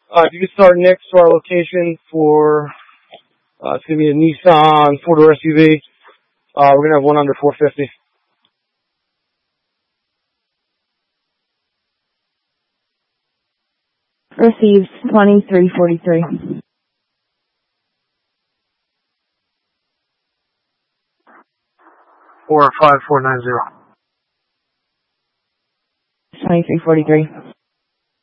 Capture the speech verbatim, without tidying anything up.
Uh, if you could start next to our location for, uh, it's going to be a Nissan four-door S U V. Uh, we're going to have one under four fifty. Received twenty-three forty-three. Or five four nine zero. twenty-three forty-three.